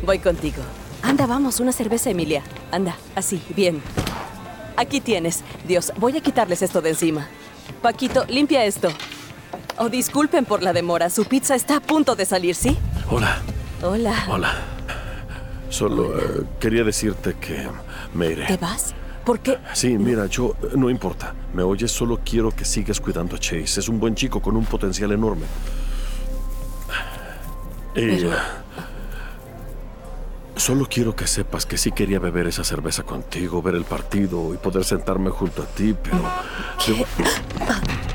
Voy contigo. Anda, vamos, una cerveza, Emilia. Anda, así, bien. Aquí tienes. Dios, voy a quitarles esto de encima. Paquito, limpia esto. Oh, disculpen por la demora. Su pizza está a punto de salir, ¿sí? Hola. Hola. Hola. Solo quería decirte que me iré. ¿Te vas? ¿Por qué? Sí, mira, yo... no importa. ¿Me oyes? Solo quiero que sigas cuidando a Chase. Es un buen chico con un potencial enorme. Y... solo quiero que sepas que sí quería beber esa cerveza contigo, ver el partido y poder sentarme junto a ti, pero...